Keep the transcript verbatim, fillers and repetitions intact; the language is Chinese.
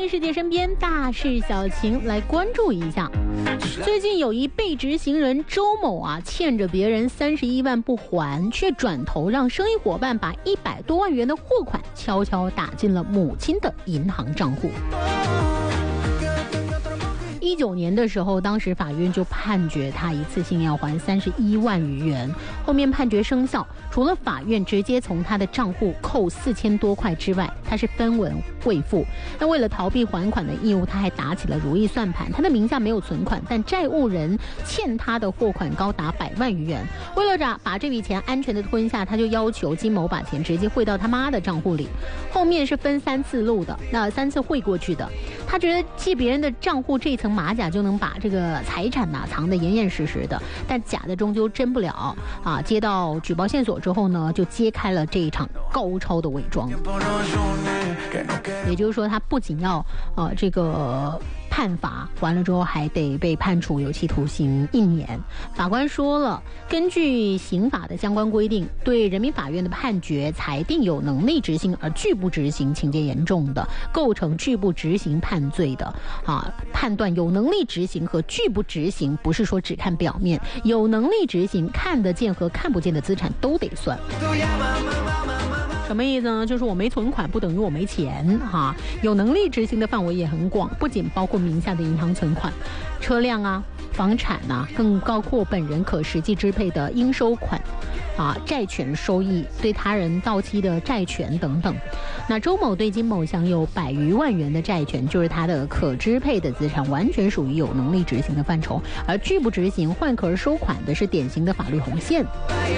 世界身边大事小情，来关注一下。最近有一被执行人周某啊，欠着别人三十一万不还，却转头让生意伙伴把一百多万元的货款悄悄打进了母亲的银行账户。一九年的时候，当时法院就判决他一次性要还三十一万余元。后面判决生效，除了法院直接从他的账户扣四千多块之外，他是分文未付。那为了逃避还款的义务，他还打起了如意算盘。他的名下没有存款，但债务人欠他的货款高达百万余元。为了把这笔钱安全的吞下，他就要求金某把钱直接汇到他妈的账户里。后面是分三次录的，那三次汇过去的。他觉得借别人的账户这一层马甲就能把这个财产呐、啊、藏得严严实实的，但假的终究真不了啊！接到举报线索之后呢，就揭开了这一场高超的伪装。也就是说，他不仅要呃这个判罚完了之后，还得被判处有期徒刑一年。法官说了，根据刑法的相关规定，对人民法院的判决裁定有能力执行而拒不执行情节严重的，构成拒不执行判罪的啊。判断有能力执行和拒不执行，不是说只看表面，有能力执行看得见和看不见的资产都得算。什么意思呢？就是我没存款不等于我没钱哈。有能力执行的范围也很广，不仅包括名下的银行存款、车辆啊、房产啊，更包括本人可实际支配的应收款啊、债权收益、对他人到期的债权等等。那周某对金某享有百余万元的债权，就是他的可支配的资产，完全属于有能力执行的范畴，而拒不执行、换壳收款的是典型的法律红线。